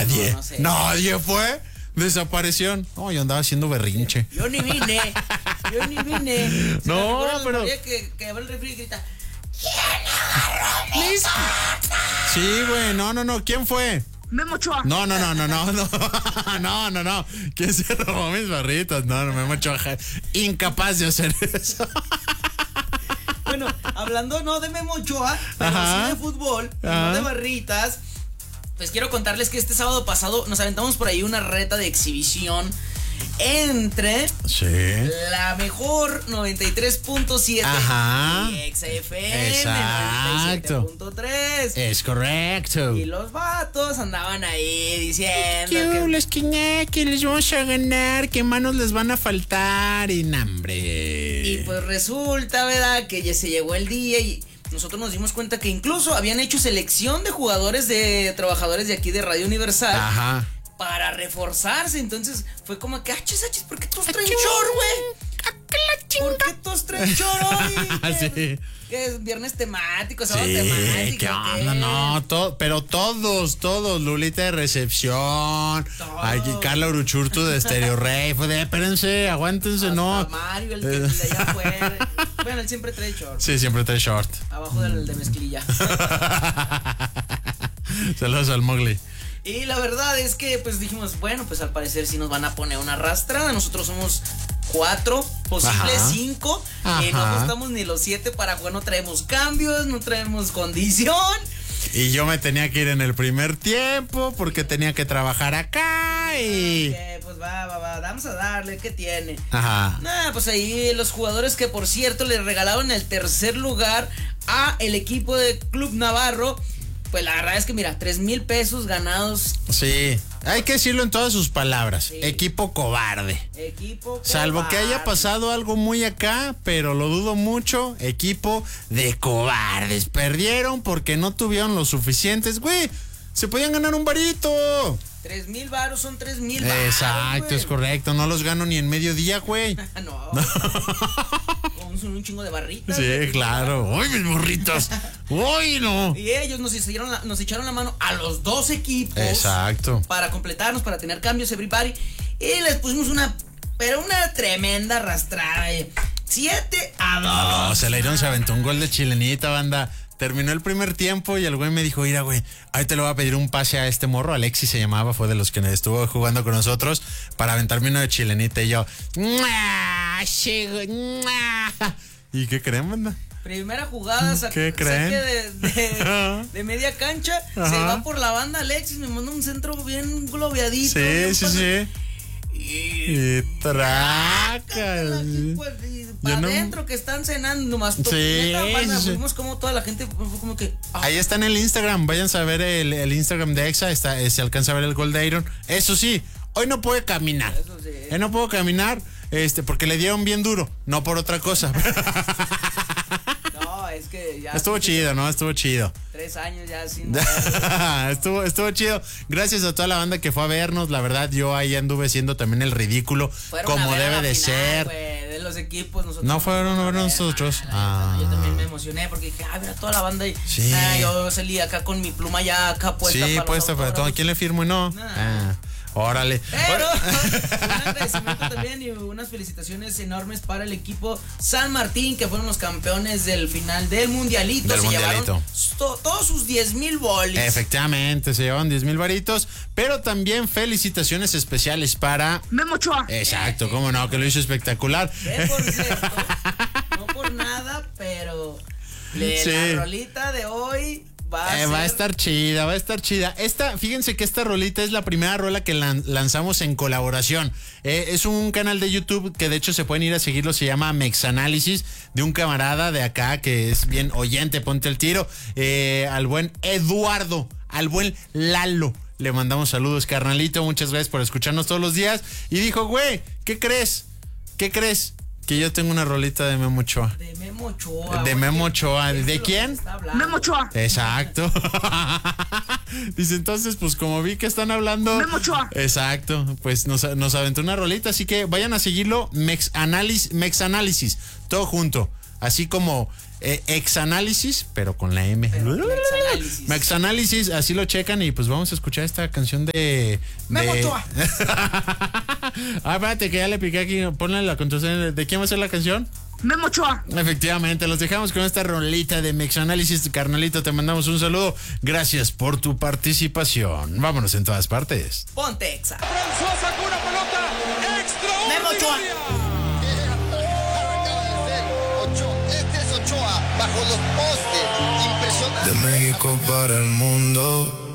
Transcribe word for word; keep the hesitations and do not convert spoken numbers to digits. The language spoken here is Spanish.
Nadie. No, no sé. Nadie fue. Desaparición. No, yo andaba haciendo berrinche. Yo ni vine. Yo ni vine. ¿Se No, me pero. Que, que abre el refri y grita: ¿quién agarró mis patas? Sí, güey. No, no, no. ¿Quién fue? Memo Ochoa. No, no, no, no, no, no. No, no, no. ¿Quién se robó mis barritas? No, no, Memo Ochoa. Incapaz de hacer eso. Bueno, hablando no de Memo Ochoa, pero Ajá. sí de fútbol, y Ajá. no de barritas. Pues quiero contarles que este sábado pasado nos aventamos por ahí una reta de exhibición entre Sí. la mejor noventa y tres punto siete Ajá. y Exa F M Exacto. noventa y siete punto tres. Es correcto. Y los vatos andaban ahí diciendo ¿Qué, que los que les vamos a ganar? ¿Qué manos les van a faltar? Y hambre. Y pues resulta, ¿verdad? Que ya se llegó el día y nosotros nos dimos cuenta que incluso habían hecho selección de jugadores de trabajadores de aquí de Radio Universal. Ajá. Para reforzarse. Entonces fue como que, achis, achis, ¿por qué todos traen short, güey? ¿Por qué todos traen short hoy? Sí. ¿Qué es? Viernes temático, sábado Sí, temático. ¿qué onda? No, to- pero todos, todos, Lulita de recepción, Todos. aquí Carla Uruchurtu de Stereo Rey, fue de, espérense, aguántense, Hasta no. Mario, el que de allá afuera. Bueno, él siempre trae short. Sí, siempre trae short. Abajo del de mezclilla. Saludos al Mowgli. Y la verdad es que pues dijimos, bueno, pues al parecer sí nos van a poner una arrastrada. Nosotros somos cuatro, posibles Ajá. cinco. Ajá. Y no apostamos ni los siete para jugar. No traemos cambios, no traemos condición. Y yo me tenía que ir en el primer tiempo porque tenía que trabajar acá y... Ok, pues va, va, va, vamos a darle, ¿qué tiene? Ajá. Nah, pues ahí los jugadores que por cierto le regalaron el tercer lugar a el equipo de Club Navarro. Pues la verdad es que mira, tres mil pesos ganados. Sí, hay que decirlo en todas sus palabras. Sí. Equipo cobarde. Equipo Salvo que haya cobarde. pasado algo muy acá, pero lo dudo mucho. Equipo de cobardes. Perdieron porque no tuvieron los suficientes. Güey, se podían ganar un varito. Tres mil varos son tres mil varos. Exacto, güey. es correcto. No los gano ni en mediodía, güey. No. Son un chingo de barritas. Sí, güey. claro. ¡Uy, mis burritos! ¡Uy, no! Y ellos nos hicieron la- nos echaron la mano a los dos equipos. Exacto. Para completarnos, para tener cambios, everybody. Y les pusimos una, pero una tremenda arrastrada. eh. Siete a dos. No, se le dieron, se aventó un gol de chilenita, banda. Terminó el primer tiempo y el güey me dijo, mira, güey, ahí te lo voy a pedir un pase a este morro. Alexis se llamaba, fue de los que estuvo jugando con nosotros para aventarme uno de chilenita. Y yo, ¡mua! Sí, güey, ¡mua! ¿Y qué creen, banda? Primera jugada, sac ¿Qué creen? saque de, de, de media cancha. Ajá. Se va por la banda Alexis, me manda un centro bien globeadito. Sí, bien sí, padre. sí. Y Y traca. aquí, pues, y Yo pa' no- adentro que están cenando nomás. Sí, Neta, banda, sí. Vimos como toda la gente fue como que. ah, Ahí está en el Instagram, váyanse a ver el, el Instagram de Exa, está, eh, se alcanza a ver el gol de Iron. Eso sí, hoy no puede caminar. Eso sí. Hoy no puedo caminar, este, porque le dieron bien duro, no por otra cosa. No, es que ya. Estuvo chido, ¿no? Estuvo chido. Tres años ya sin. estuvo, estuvo chido. Gracias a toda la banda que fue a vernos. La verdad, yo ahí anduve siendo también el ridículo, Fueron a como ver debe la de final, ser. güey, de los equipos, nosotros No fueron a ver ver nosotros. nada. Ah. Yo también me emocioné porque dije, ah, mira toda la banda. Y, Sí. ah, yo salí acá con mi pluma ya acá puesta. Sí, para puesta los para todo. ¿A autógrafos. quién le firmo y no? Nah. Ah, órale. Pero un agradecimiento también y unas felicitaciones enormes para el equipo San Martín, que fueron los campeones del final del mundialito. Del Se mundialito. llevaron to- todos sus diez mil bolis. Efectivamente, se llevan diez mil varitos, pero también felicitaciones especiales para... Memo Ochoa. Exacto, cómo no, que lo hizo espectacular. Que por cierto, no por nada, pero le- Sí. la rolita de hoy va a, Eh, va a ser- estar chida, va a estar chida. Esta, fíjense que esta rolita es la primera rola que lan- lanzamos en colaboración. Eh, es un canal de YouTube que de hecho se pueden ir a seguirlo, se llama Mexanálisis, de un camarada de acá que es bien oyente, ponte el tiro, eh, al buen Eduardo, al buen Lalo. Le mandamos saludos, carnalito, muchas gracias por escucharnos todos los días. Y dijo, güey, ¿qué crees? ¿Qué crees? Que yo tengo una rolita de Memo Ochoa. de Memo Ochoa. De oye, Memo Ochoa. eso es ¿De lo que quién? se está hablando. Memo Ochoa. Exacto. Dice, entonces, pues como vi que están hablando. Memo Ochoa. Exacto. Pues nos, nos aventó una rolita, así que vayan a seguirlo. Mexanálisis, Mexanálisis, todo junto. Así como eh, Exanálisis, pero con la M. Pero Mexanálisis. Mexanálisis. Mexanálisis, así lo checan y pues vamos a escuchar esta canción de... Memo de... Ochoa. Ah, espérate que ya le piqué aquí, ponle la contraseña. ¿De quién va a ser la canción? Memo Ochoa. Efectivamente, los dejamos con esta rolita de Mexanálisis. Carnalito, te mandamos un saludo. Gracias por tu participación. Vámonos en todas partes. Ponte Exa. François sacó una pelota extra. Memo Ochoa. Este es Ochoa bajo los postes. Impresionante. De México para el mundo.